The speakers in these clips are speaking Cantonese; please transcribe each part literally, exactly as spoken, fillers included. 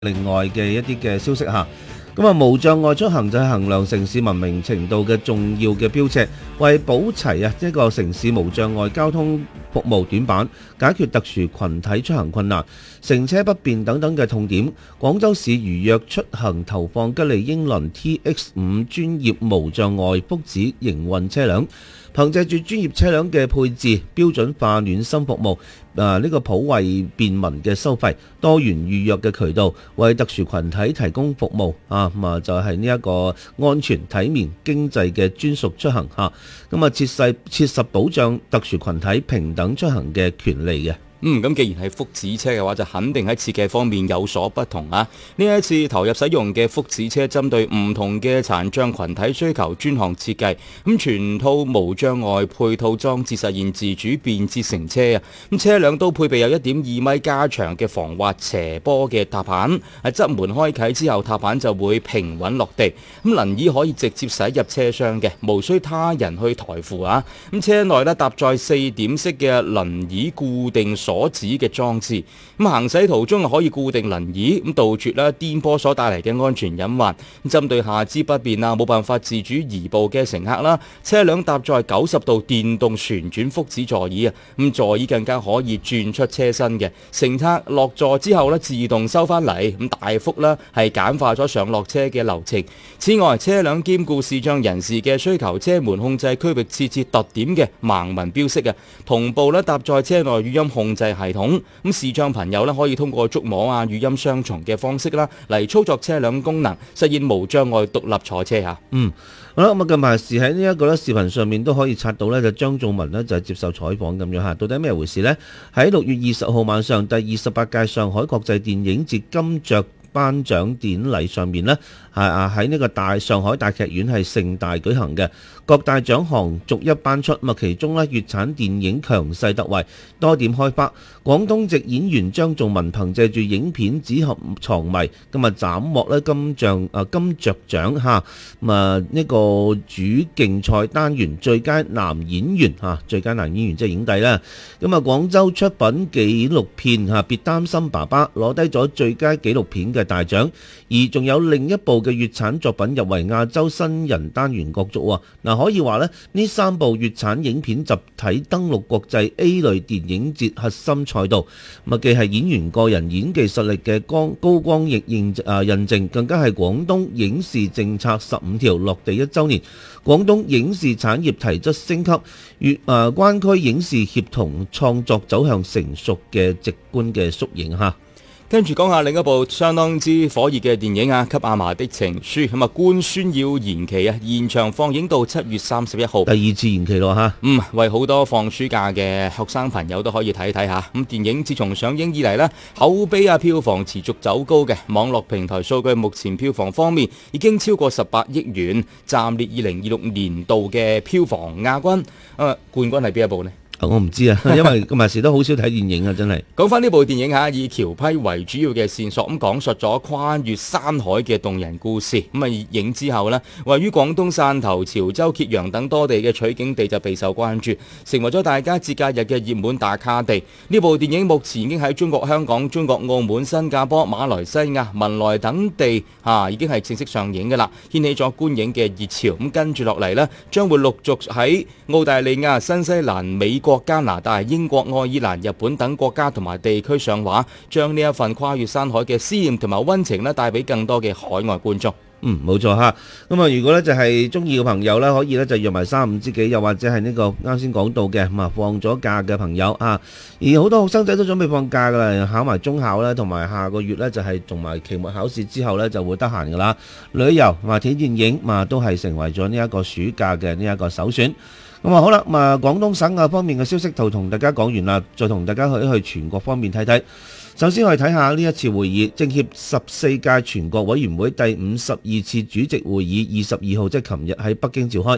另外嘅一啲嘅消息嚇。咁啊，無障礙出行就係衡量城市文明程度嘅重要嘅標尺，為保齊啊一個城市無障礙交通服務短板，解決特殊群體出行困難、乘車不便等等嘅痛點，廣州市如約出行投放吉利英倫 T X 五 專業無障礙福祉營運車輛，憑藉住專業車輛嘅配置、標準化暖心服務。啊！呢、這個普惠便民嘅收費、多元預約嘅渠道，為特殊群體提供服務啊！咁啊就係呢一個安全、體面、經濟嘅專屬出行嚇。咁啊切實切實保障特殊群體平等出行嘅權利嘅。 嗯，咁既然係福祉車嘅話，就肯定喺設計方面有所不同啊！呢一次投入使用嘅福祉車，針對唔同嘅殘障群體需求專項設計，咁全套無障礙配套裝置，實現自主便捷乘車啊！咁車輛都配備有一點二米加長嘅防滑斜坡嘅踏板，喺側門開啟之後，踏板就會平穩落地。咁輪椅可以直接駛入車廂嘅，無需他人去抬扶啊！咁車內咧搭載四點式嘅輪椅固定鎖止嘅裝置，咁行駛途中可以固定輪椅，咁杜絕啦顛簸所帶嚟嘅安全隱患。針對下肢不便啊，冇辦法自主移步嘅乘客啦，車輛搭載九十度電動旋轉福祉座椅啊，咁座椅更加可以轉出車身嘅，乘客落座之後咧自動收翻嚟，咁大幅啦係簡化咗上落車嘅流程。此外，車輛兼顧視障人士嘅需求，車門控制區域設置特點嘅盲文標識啊，同步咧搭載車內語音控制系統，咁視障朋友咧可以通過觸摸啊、語音雙重嘅方式啦，嚟操作車輛功能，實現無障礙獨立坐車嚇。 嗯，好啦，咁啊近排時喺呢一個咧視頻上面都可以刷到咧，就張頌文呢就係接受採訪咁樣嚇，到底咩回事呢？喺六月二十號晚上，第二十八屆上海國際電影節金雀頒獎典禮上面呢，係啊喺呢個大上海大劇院係盛大舉行嘅，各大獎項逐一頒出。咁啊其中呢，粵產電影強勢突圍，多點開花。廣東籍演員張頌文憑藉住影片《紙盒藏謎》，咁啊斬獲咧金像啊金雀獎嚇。咁啊呢個主競賽單元最佳男演員嚇，最佳男演員即係影帝啦。咁啊廣州出品紀錄片嚇，別擔心爸爸攞低咗最佳紀錄片嘅大獎，而仲有另一部嘅粵產作品入圍亞洲新人單元角逐喎。嗱，可以話咧呢三部粵產影片集體登陸國際 A 類電影節核心賽道，咁啊既係演員個人演技實力嘅光高光亦認啊印證，更加係廣東影視政策十五條落地一週年，廣東影視產業提質升級，粵啊灣區影視協同創作走向成熟嘅直觀嘅縮影嚇。 跟住講下另一部相當之火熱嘅電影啊，《給阿嫲的情書》咁啊，官宣要延期啊，延長放映到七月三十一號。 第二次延期咯嚇。 嗯，為好多放暑假嘅學生朋友都可以睇睇下。咁電影自從上映以嚟呢，口碑啊票房持續走高嘅。網絡平台數據目前票房方面已經超過十八億元，暫列二零二六年度嘅票房亞軍。啊，冠軍係邊一部呢？ 我唔知啊，因為今日時都好少睇電影啊，真係。 講翻呢部電影嚇，以橋批為主要嘅線索，咁講述咗跨越山海嘅動人故事。咁啊，影之後呢，位於廣東汕頭、潮州、揭陽等多地嘅取景地就備受關注，成為咗大家節假日嘅熱門打卡地。呢部電影目前已經喺中國香港、中國澳門、新加坡、馬來西亞、文萊等地嚇已經係正式上映㗎啦，掀起咗觀影嘅熱潮。咁跟住落嚟呢，將會陸續喺澳大利亞、新西蘭、美國、加拿大、英國、愛爾蘭、日本等國家同埋地區上畫，將呢一份跨越山海嘅詩意同埋溫情咧，帶俾更多嘅海外觀眾。 嗯，冇錯嚇。咁啊，如果咧就係中意嘅朋友咧，可以咧就約埋三五知己，又或者係呢個啱先講到嘅咁啊，放咗假嘅朋友啊，而好多學生仔都準備放假噶啦，考埋中考咧，同埋下個月咧就係同埋期末考試之後咧就會得閒噶啦。旅遊或者睇電影嘛，都係成為咗呢一個暑假嘅呢一個首選。咁啊好啦，咁啊廣東省嘅方面嘅消息就同大家講完啦，再同大家去一去全國方面睇睇。首先我哋睇下呢一次會議，政協十四屆全國委員會第五十二次主席會議二十二號即係琴日喺北京召開。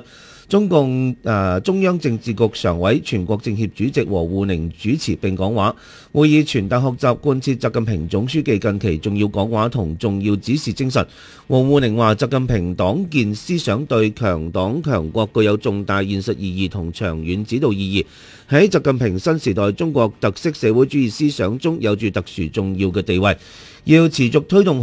中共誒、呃、中央政治局常委、全國政協主席王滬寧主持並講話。會議傳達學習貫徹習近平總書記近期重要講話同重要指示精神。王滬寧話：習近平黨建思想對強黨強國具有重大現實意義同長遠指導意義，喺習近平新時代中國特色社會主義思想中有住特殊重要嘅地位，要持續推動